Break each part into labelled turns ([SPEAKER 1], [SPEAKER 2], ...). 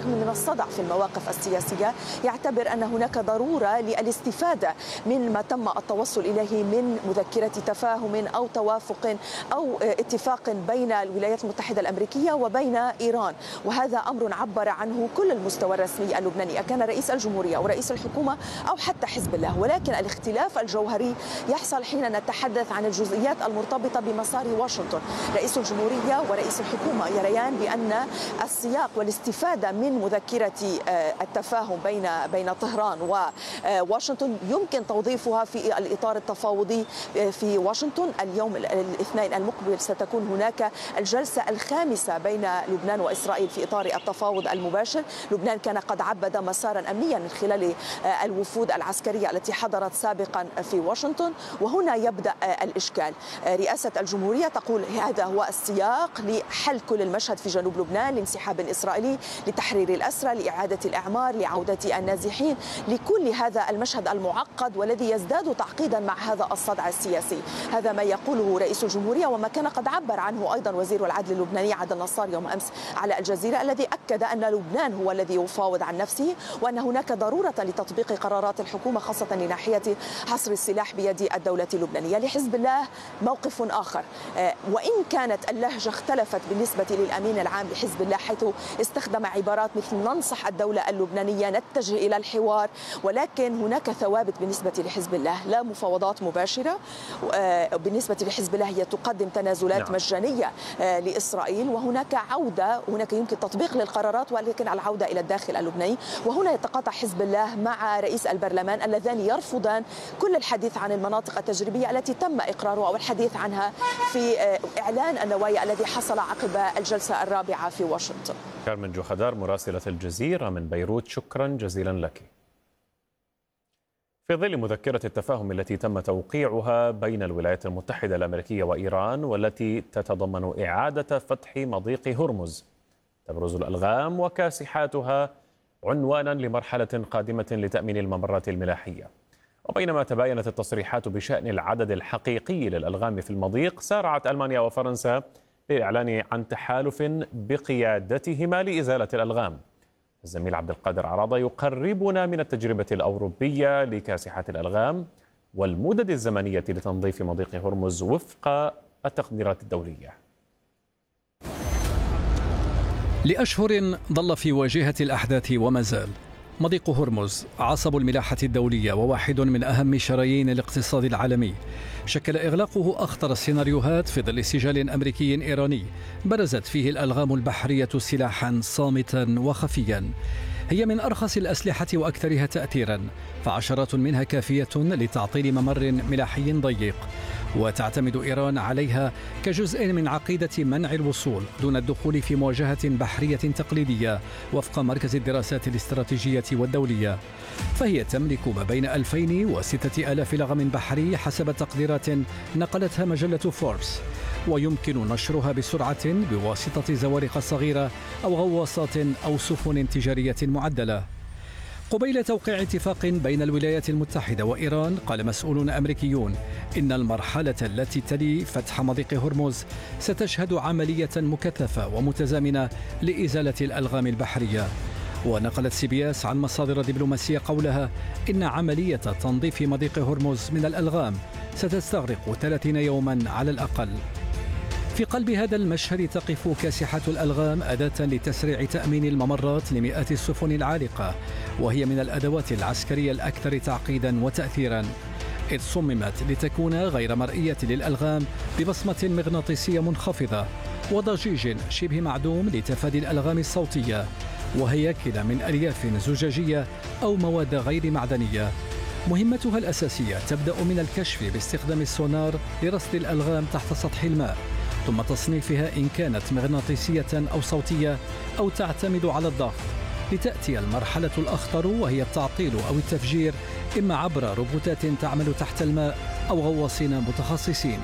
[SPEAKER 1] بالرغم من الصدع في المواقف السياسية يعتبر أن هناك ضرورة للاستفادة من ما تم التوصل إليه من مذكرة تفاهم أو توافق أو اتفاق بين الولايات المتحدة الأمريكية وبين إيران، وهذا أمر عبر عنه كل المستوى الرسمي اللبناني، كان رئيس الجمهورية أو رئيس الحكومة أو حتى حزب الله. ولكن الاختلاف الجوهري يحصل حين نتحدث عن الجزئيات المرتبطة بمسار واشنطن. رئيس الجمهورية ورئيس الحكومة يريان بأن السياق والاستفادة من مذكرة التفاهم بين طهران وواشنطن يمكن توظيفها في الإطار التفاوضي في واشنطن. اليوم الاثنين المقبل ستكون هناك الجلسة الخامسة بين لبنان وإسرائيل في إطار التفاوض المباشر. لبنان كان قد عبد مسارا أمنيا من خلال الوفود العسكرية التي حضرت سابقا في واشنطن، وهنا يبدأ الإشكال. رئاسة الجمهورية تقول هذا هو السياق لحل كل المشهد في جنوب لبنان، لانسحاب إسرائيلي، لتحرير الأسرى، لإعادة الإعمار، لعودة النازحين، لكل هذا المشهد المعقد والذي يزداد تعقيدا مع هذا الصدع السياسي. هذا ما يقوله رئيس الجمهورية وما كان قد عبر عنه أيضا وزير العدل اللبناني عادل نصار يوم أمس على الجزيرة، الذي أكد أن لبنان هو الذي يفاوض عن نفسه، وأن هناك ضرورة لتطبيق قرارات الحكومة خاصة لناحية حصر السلاح بيد الدولة اللبنانية. لحزب الله موقف آخر، وإن كانت اللهجة اختلفت بالنسبة للأمين العام لحزب الله حيث استخدم عبارات مثل ننصح الدولة اللبنانية، نتجه إلى الحوار، ولكن هناك ثوابت بالنسبة لحزب الله، لا مفاوضات مباشرة. بالنسبة لحزب الله هي تقدم تنازلات مجانية لإسرائيل، وهناك عودة، هناك يمكن تطبيق للقرارات ولكن العودة إلى الداخل اللبناني. وهنا يتقاطع حزب الله مع رئيس البرلمان اللذان يرفضان كل الحديث عن المناطق التجريبية التي تم إقرارها أو الحديث عنها في إعلان النوايا الذي حصل عقب الجلسة الرابعة في واشنطن.
[SPEAKER 2] كارمن جوخدار مراسلة الجزيرة من بيروت، شكرا جزيلا لك. في ظل مذكرة التفاهم التي تم توقيعها بين الولايات المتحدة الأمريكية وإيران والتي تتضمن إعادة فتح مضيق هرمز، تبرز الألغام وكاسحاتها عنوانا لمرحلة قادمة لتأمين الممرات الملاحية. وبينما تباينت التصريحات بشأن العدد الحقيقي للألغام في المضيق، سارعت ألمانيا وفرنسا للإعلان عن تحالف بقيادتهما لإزالة الألغام. الزميل عبد القادر عراضة يقربنا من التجربة الأوروبية لكاسحات الألغام والمدد الزمنية لتنظيف مضيق هرمز وفق التقديرات الدولية.
[SPEAKER 3] لأشهر ظل في واجهة الأحداث وما زال. مضيق هرمز عصب الملاحة الدولية وواحد من أهم شرايين الاقتصاد العالمي، شكل إغلاقه أخطر السيناريوهات في ظل سجال أمريكي إيراني برزت فيه الألغام البحرية سلاحا صامتا وخفيا. هي من أرخص الأسلحة وأكثرها تأثيرا، فعشرات منها كافية لتعطيل ممر ملاحي ضيق، وتعتمد إيران عليها كجزء من عقيدة منع الوصول دون الدخول في مواجهة بحرية تقليدية وفق مركز الدراسات الاستراتيجية والدولية. فهي تملك ما بين 2000 و 6000 لغم بحري حسب تقديرات نقلتها مجلة فوربس، ويمكن نشرها بسرعة بواسطة زوارق صغيرة أو غواصات أو سفن تجارية معدلة. قبيل توقيع اتفاق بين الولايات المتحدة وإيران، قال مسؤولون أمريكيون إن المرحلة التي تلي فتح مضيق هرمز ستشهد عملية مكثفة ومتزامنة لإزالة الألغام البحرية. ونقلت CBS عن مصادر دبلوماسية قولها إن عملية تنظيف مضيق هرمز من الألغام ستستغرق 30 يوما على الأقل. في قلب هذا المشهد تقف كاسحات الألغام أداة لتسريع تأمين الممرات لمئات السفن العالقة، وهي من الأدوات العسكرية الأكثر تعقيدا وتأثيرا، إذ صممت لتكون غير مرئية للألغام ببصمة مغناطيسية منخفضة وضجيج شبه معدوم لتفادي الألغام الصوتية، وهياكل من ألياف زجاجية أو مواد غير معدنية. مهمتها الأساسية تبدأ من الكشف باستخدام السونار لرصد الألغام تحت سطح الماء، ثم تصنيفها إن كانت مغناطيسية أو صوتية أو تعتمد على الضغط، لتأتي المرحلة الأخطر وهي التعطيل أو التفجير، إما عبر روبوتات تعمل تحت الماء أو غواصين متخصصين.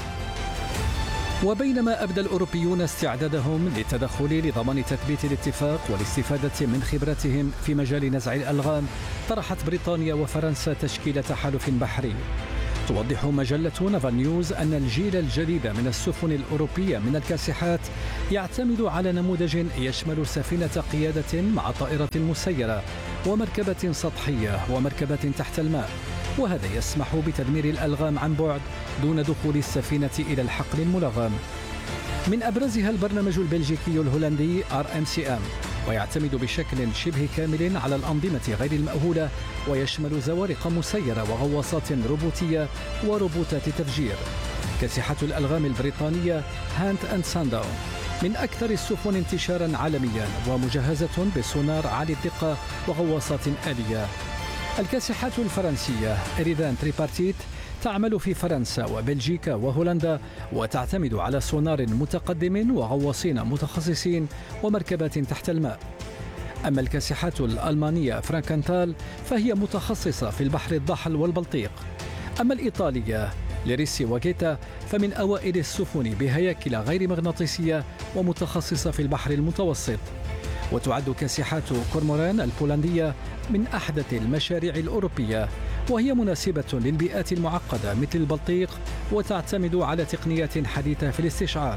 [SPEAKER 3] وبينما أبدى الأوروبيون استعدادهم للتدخل لضمان تثبيت الاتفاق والاستفادة من خبرتهم في مجال نزع الألغام، طرحت بريطانيا وفرنسا تشكيل تحالف بحري. توضح مجلة نافال نيوز أن الجيل الجديد من السفن الأوروبية من الكاسحات يعتمد على نموذج يشمل سفينة قيادة مع طائرة مسيرة ومركبة سطحية ومركبة تحت الماء، وهذا يسمح بتدمير الألغام عن بعد دون دخول السفينة إلى الحقل الملغم. من أبرزها البرنامج البلجيكي الهولندي RMCM، ويعتمد بشكل شبه كامل على الأنظمة غير المأهولة، ويشمل زوارق مسيرة وغواصات روبوتية وروبوتات تفجير. كاسحة الألغام البريطانية هانت أند سانداون من أكثر السفن انتشارا عالميا، ومجهزة بسونار عالي الدقة وغواصات آلية. الكاسحات الفرنسية إريدان تريبارتيت تعمل في فرنسا وبلجيكا وهولندا، وتعتمد على سونار متقدم وغواصين متخصصين ومركبات تحت الماء. أما الكاسحات الألمانية فرانكنتال فهي متخصصة في البحر الضاحل والبلطيق. أما الإيطالية ليريسي وغيتا فمن أوائل السفن بهياكل غير مغناطيسية ومتخصصة في البحر المتوسط. وتعد كاسحات كورموران البولندية من أحدث المشاريع الأوروبية، وهي مناسبة للبيئات المعقدة مثل البلطيق، وتعتمد على تقنيات حديثة في الاستشعار.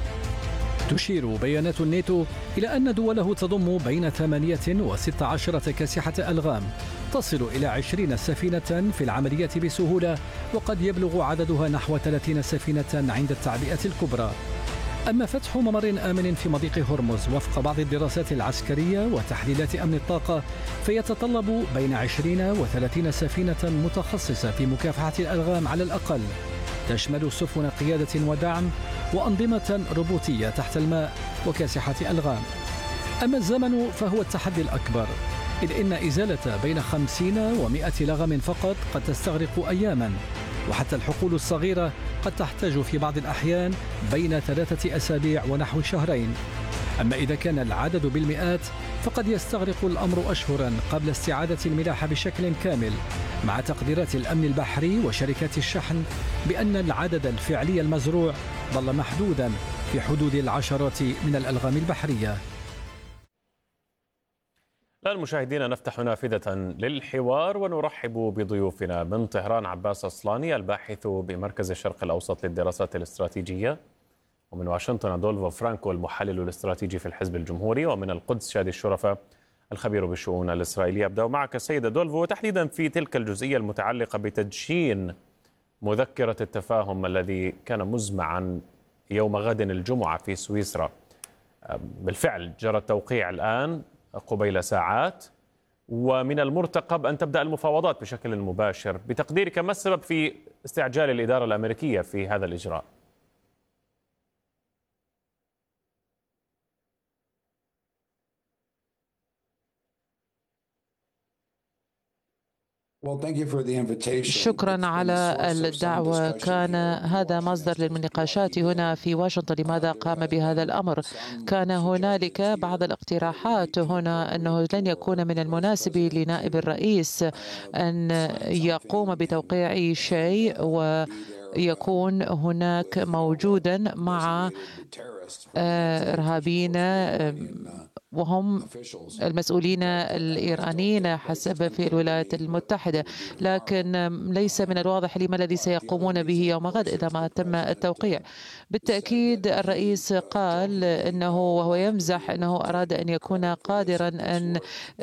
[SPEAKER 3] تشير بيانات الناتو إلى أن دوله تضم بين 8 و16 كاسحة ألغام، تصل إلى 20 سفينة في العملية بسهولة، وقد يبلغ عددها نحو 30 سفينة عند التعبئة الكبرى. أما فتح ممر آمن في مضيق هرمز وفق بعض الدراسات العسكرية وتحليلات أمن الطاقة فيتطلب بين 20 و30 سفينة متخصصة في مكافحة الألغام على الأقل، تشمل سفن قيادة ودعم وأنظمة روبوتية تحت الماء وكاسحة ألغام. أما الزمن فهو التحدي الأكبر، إذ إن إزالة بين 50 و100 لغم فقط قد تستغرق أياما، وحتى الحقول الصغيرة قد تحتاج في بعض الأحيان بين 3 أسابيع ونحو شهرين. أما إذا كان العدد بالمئات فقد يستغرق الأمر أشهرا قبل استعادة الملاحة بشكل كامل، مع تقديرات الأمن البحري وشركات الشحن بأن العدد الفعلي المزروع ظل محدودا في حدود العشرات من الألغام البحرية.
[SPEAKER 2] الآن مشاهدينا نفتح نافذة للحوار ونرحب بضيوفنا من طهران عباس أصلاني الباحث بمركز الشرق الأوسط للدراسات الاستراتيجية، ومن واشنطن أدولفو فرانكو المحلل الاستراتيجي في الحزب الجمهوري، ومن القدس شادي الشرفة الخبير بالشؤون الإسرائيلية. أبدأ معك السيد أدولفو، وتحديدا في تلك الجزئية المتعلقة بتدشين مذكرة التفاهم الذي كان مزمعا يوم غد الجمعة في سويسرا. بالفعل جرى التوقيع الآن قبيل ساعات، ومن المرتقب أن تبدأ المفاوضات بشكل مباشر. بتقديرك ما السبب في استعجال الإدارة الأمريكية في هذا الإجراء؟
[SPEAKER 4] شكرا على الدعوة. كان هذا مصدر للنقاشات هنا في واشنطن. لماذا قام بهذا الأمر؟ كان هنالك بعض الاقتراحات هنا أنه لن يكون من المناسب لنائب الرئيس أن يقوم بتوقيع شيء ويكون هناك موجودا مع إرهابيين وهم المسؤولين الإيرانيين حسب في الولايات المتحدة، لكن ليس من الواضح لي ما الذي سيقومون به يوم غد إذا ما تم التوقيع. بالتأكيد الرئيس قال أنه وهو يمزح أنه أراد أن يكون قادرا أن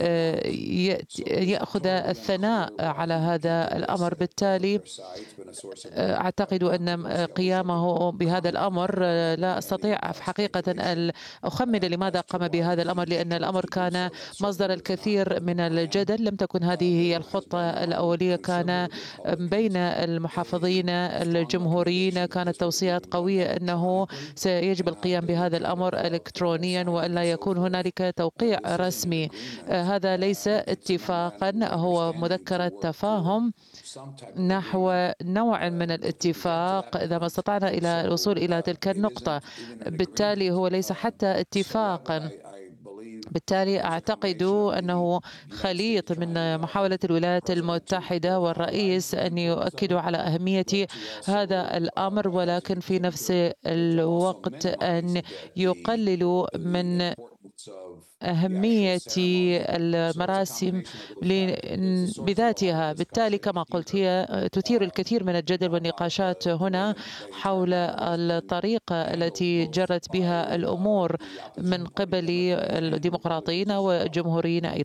[SPEAKER 4] يأخذ الثناء على هذا الأمر. بالتالي أعتقد أن قيامه بهذا الأمر لا أستطيع حقيقة أن أخمن لماذا قام بهذا الأمر، لأن الأمر كان مصدر الكثير من الجدل. لم تكن هذه هي الخطة الأولية، كان بين المحافظين الجمهوريين كانت توصيات قوية أنه سيجب القيام بهذا الأمر إلكترونيا وألا يكون هنالك توقيع رسمي. هذا ليس اتفاقا، هو مذكرة تفاهم نحو نوع من الاتفاق إذا ما استطعنا إلى الوصول إلى تلك النقطة. بالتالي هو ليس حتى اتفاقا. بالتالي أعتقد أنه خليط من محاولة الولايات المتحدة والرئيس أن يؤكدوا على أهمية هذا الأمر، ولكن في نفس الوقت أن يقللوا من أهمية المراسم بذاتها. بالتالي كما قلت هي تثير الكثير من الجدل والنقاشات هنا حول الطريقة التي جرت بها الأمور من قبل الديمقراطيين والجمهوريين أيضا.